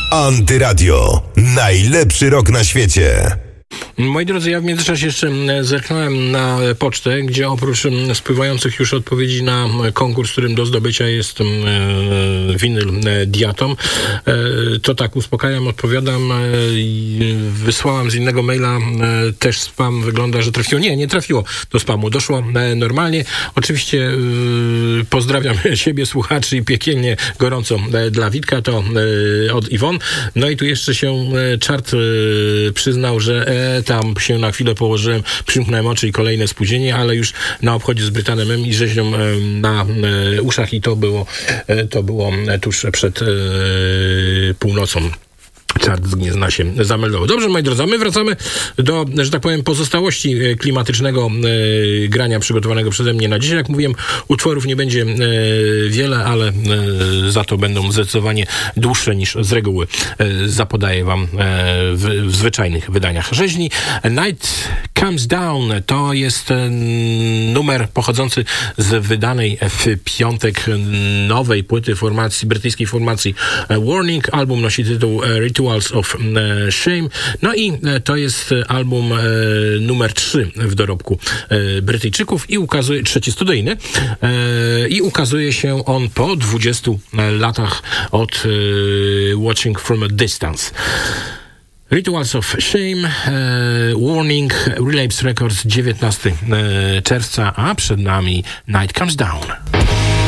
Antyradio. Najlepszy rok na świecie. Moi drodzy, ja w międzyczasie jeszcze zerknąłem na pocztę, gdzie oprócz spływających już odpowiedzi na konkurs, którym do zdobycia jest winyl Diatom, to tak uspokajam, odpowiadam. Wysłałam z innego maila, też spam wygląda, że trafiło. Nie trafiło do spamu, doszło normalnie. Oczywiście pozdrawiam siebie, słuchaczy i piekielnie gorąco dla Witka, to od Iwon. No i tu jeszcze się czart przyznał, że tam się na chwilę położyłem, przymknąłem oczy i kolejne spóźnienie, ale już na obchodzie z Brytanem M i rzeźnią na uszach i to było tuż przed północą. Czart z Gniezna się zameldował. Dobrze, moi drodzy, my wracamy do, że tak powiem, pozostałości klimatycznego grania przygotowanego przeze mnie na dzisiaj. Jak mówiłem, utworów nie będzie wiele, ale za to będą zdecydowanie dłuższe niż z reguły zapodaję wam w zwyczajnych wydaniach rzeźni. Night Comes Down to jest numer pochodzący z wydanej w piątek nowej płyty brytyjskiej formacji Warning. Album nosi tytuł Rituals of Shame. No i to jest album numer 3 w dorobku Brytyjczyków i ukazuje, trzeci studyjny, i ukazuje się on po 20 latach od Watching from a Distance. Rituals of Shame, Warning, Relapse Records, 19 czerwca, a przed nami Night Comes Down.